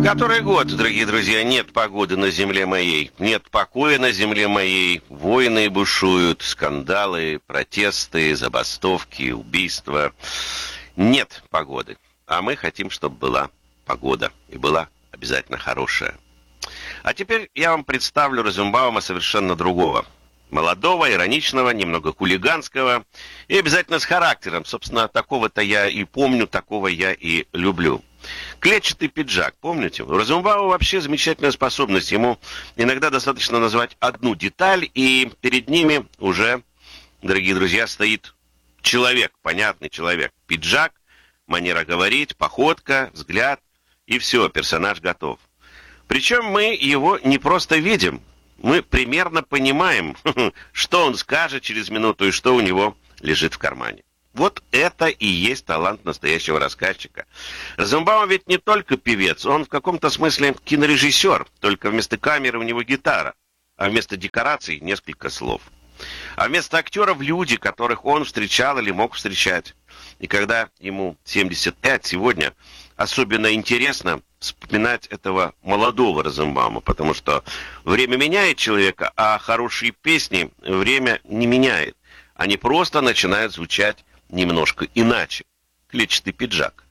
Который год, дорогие друзья, нет погоды на земле моей, нет покоя на земле моей, войны бушуют, скандалы, протесты, забастовки, убийства. Нет погоды, а мы хотим, чтобы была погода, и была обязательно хорошая. А теперь я вам представлю Розенбаума совершенно другого. Молодого, ироничного, немного хулиганского и обязательно с характером. Собственно, такого-то я и помню, такого я и люблю. Клетчатый пиджак, помните? У Розенбаума вообще замечательная способность. Ему иногда достаточно назвать одну деталь, и перед ними уже, дорогие друзья, стоит человек, понятный человек. Пиджак, манера говорить, походка, взгляд, и все, персонаж готов. Причем мы его не просто видим, мы примерно понимаем, что он скажет через минуту и что у него лежит в кармане. Вот это и есть талант настоящего рассказчика. Розенбаум ведь не только певец, он в каком-то смысле кинорежиссер, только вместо камеры у него гитара, а вместо декораций несколько слов. А вместо актеров люди, которых он встречал или мог встречать. И когда ему 75 сегодня, особенно интересно вспоминать этого молодого Розенбаума, потому что время меняет человека, а хорошие песни время не меняет. Они просто начинают звучать немножко иначе. Клетчатый пиджак.